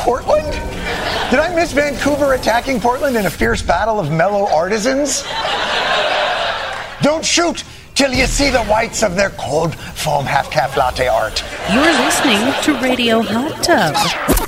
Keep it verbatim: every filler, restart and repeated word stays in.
Portland? Did I miss Vancouver attacking Portland in a fierce battle of mellow artisans? Don't shoot till you see the whites of their cold foam half-calf latte art. You're listening to Radio Hot Tub.